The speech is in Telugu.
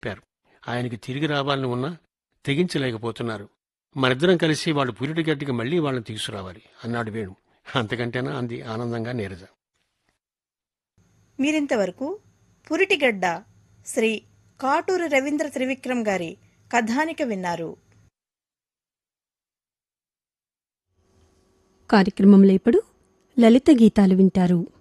చెప్పారు. ఆయనకి తిరిగి రావాలని ఉన్నా తెగించలేకపోతున్నారు. మనిద్దరం కలిసి వాళ్ళు పురిటిగడ్డికి మళ్లీ వాళ్ళని తీసుకురావాలి అన్నాడు వేణు. అంతకంటేనా అంది ఆనందంగా నీరజ. మీరింతవరకు పురిటిగడ్డ శ్రీ కాటూరి రవీంద్ర త్రివిక్రమ్ గారి కథానిక విన్నారు. కార్యక్రమంలో ఇప్పుడు లలిత గీతాలు వింటారు.